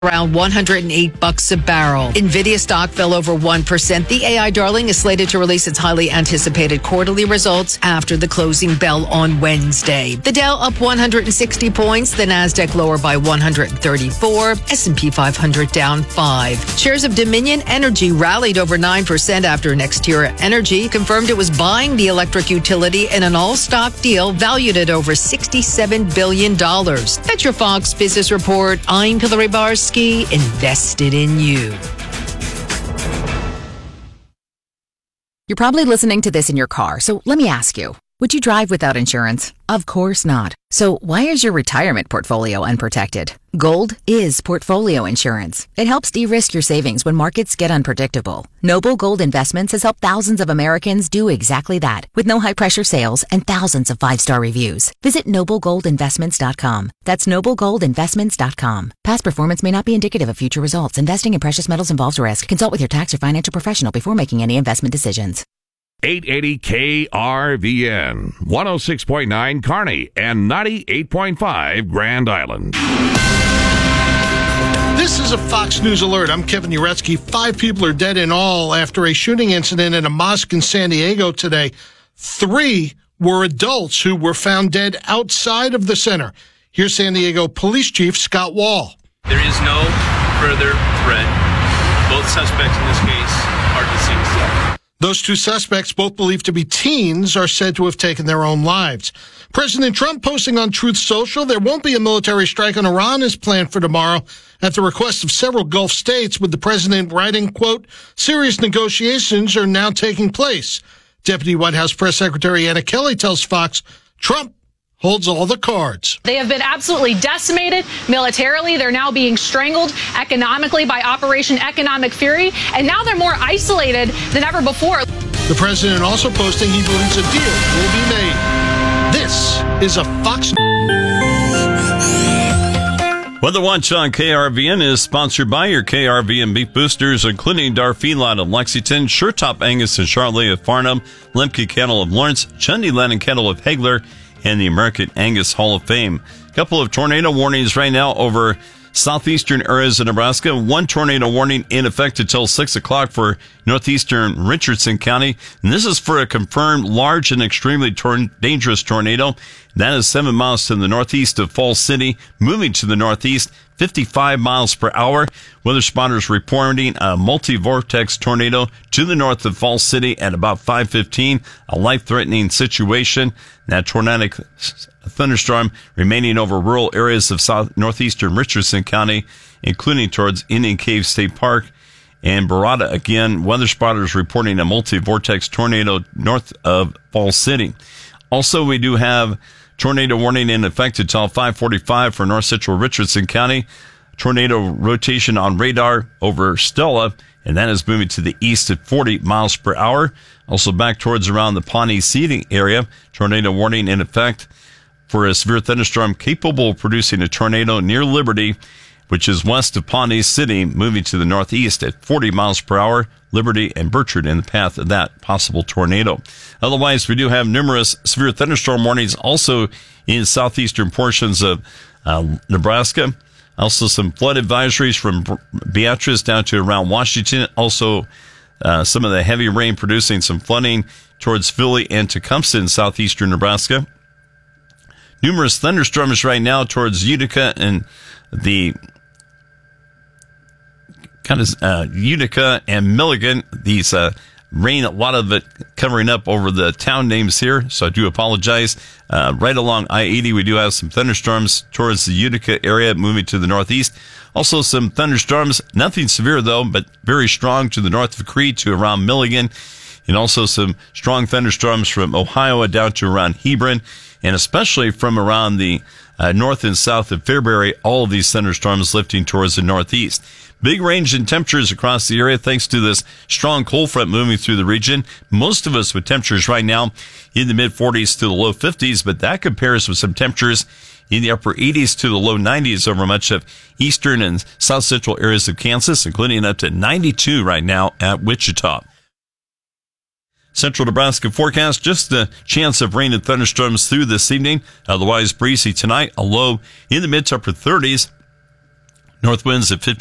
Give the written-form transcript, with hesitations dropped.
around $108 a barrel. Nvidia stock fell over 1%. The AI darling is slated to release its highly anticipated quarterly results after the closing bell on Wednesday. The Dow up 160 points, the Nasdaq lower by 134, S&P 500 down 5. Shares of Dominion Energy rallied over 9% after NextEra Energy confirmed it was buying the electric utility in an all-stock deal valued at over $67 billion. That's your Fox Business Report. I'm Hillary Barsky, invested in you. You're probably listening to this in your car, so let me ask you, would you drive without insurance? Of course not. So why is your retirement portfolio unprotected? Gold is portfolio insurance. It helps de-risk your savings when markets get unpredictable. Noble Gold Investments has helped thousands of Americans do exactly that, with no high-pressure sales and thousands of 5-star reviews. Visit noblegoldinvestments.com. That's noblegoldinvestments.com. Past performance may not be indicative of future results. Investing in precious metals involves risk. Consult with your tax or financial professional before making any investment decisions. 880 KRVN, 106.9 Kearney, and 98.5 Grand Island. This is a Fox News Alert. I'm Kevin Uretsky. 5 people are dead in all after a shooting incident in a mosque in San Diego today. 3 were adults who were found dead outside of the center. Here's San Diego Police Chief Scott Wall. There is no further threat. Both suspects in this case are deceased. Those 2 suspects, both believed to be teens, are said to have taken their own lives. President Trump posting on Truth Social, there won't be a military strike on Iran as planned for tomorrow at the request of several Gulf states, with the president writing, quote, serious negotiations are now taking place. Deputy White House Press Secretary Anna Kelly tells Fox, Trump holds all the cards. They have been absolutely decimated militarily. They're now being strangled economically by Operation Economic Fury, and now they're more isolated than ever before. The president also posting he believes a deal will be made. This is a Fox. Weather Watch on KRVN is sponsored by your KRVN beef boosters, including Dar Feedlot of Lexington, SureTop Angus and Charlotte of Farnham, Lemke Cattle of Lawrence, Chundy Land and Cattle of Hagler, and the American Angus Hall of Fame. A couple of tornado warnings right now over southeastern areas of Nebraska. 1 tornado warning in effect until 6 o'clock for northeastern Richardson County. And this is for a confirmed large and extremely dangerous tornado. That is 7 miles to the northeast of Falls City, moving to the northeast, 55 miles per hour. Weather spotters reporting a multi-vortex tornado to the north of Falls City at about 5:15, a life-threatening situation. That tornadic thunderstorm remaining over rural areas of northeastern Richardson County, including towards Indian Cave State Park and Barada. Again, weather spotters reporting a multi-vortex tornado north of Falls City. Also, we do have tornado warning in effect until 5:45 for north central Richardson County. Tornado rotation on radar over Stella, and that is moving to the east at 40 miles per hour. Also back towards around the Pawnee Seeding area. Tornado warning in effect for a severe thunderstorm capable of producing a tornado near Liberty, which is west of Pawnee City, moving to the northeast at 40 miles per hour. Liberty and Burchard in the path of that possible tornado. Otherwise, we do have numerous severe thunderstorm warnings also in southeastern portions of Nebraska. Also some flood advisories from Beatrice down to around Washington. Also, some of the heavy rain producing some flooding towards Philly and Tecumseh in southeastern Nebraska. Numerous thunderstorms right now towards Utica and the Utica and Milligan. These rain, a lot of it covering up over the town names here, so I do apologize. Right along I-80, we do have some thunderstorms towards the Utica area, moving to the northeast. Also some thunderstorms, nothing severe though, but very strong to the north of Cree to around Milligan. And also some strong thunderstorms from Ohio down to around Hebron, and especially from around the north and south of Fairbury, all of these thunderstorms lifting towards the northeast. Big range in temperatures across the area thanks to this strong cold front moving through the region. Most of us with temperatures right now in the mid-40s to the low 50s, but that compares with some temperatures in the upper 80s to the low 90s over much of eastern and south central areas of Kansas, including up to 92 right now at Wichita. Central Nebraska forecast, just the chance of rain and thunderstorms through this evening. Otherwise breezy tonight, a low in the mid to upper 30s. North winds at 50